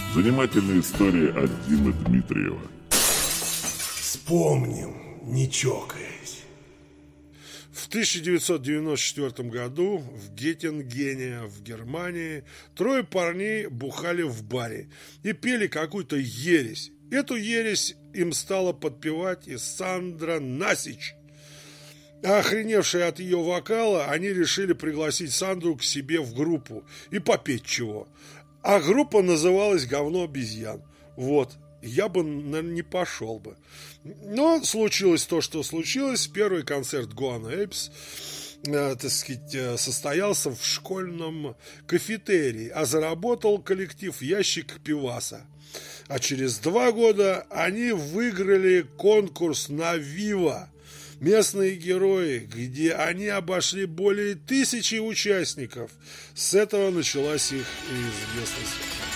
Занимательная история от Димы Дмитриева. Вспомним, не чокаясь. В 1994 году в Геттингене, в Германии, трое парней бухали в баре и пели какую-то ересь. Эту ересь им стала подпевать и Сандра Насич. А охреневшие от ее вокала, они решили пригласить Сандру к себе в группу и попеть чего. А группа называлась «Говно обезьян». Вот, я бы, наверное, не пошел бы. Но случилось то, что случилось. Первый концерт Guano Apes, так сказать, состоялся в школьном кафетерии, а заработал коллектив ящик пиваса. А через 2 года они выиграли конкурс на Вива. Местные герои, где они обошли более 1000 участников. С этого началась их известность.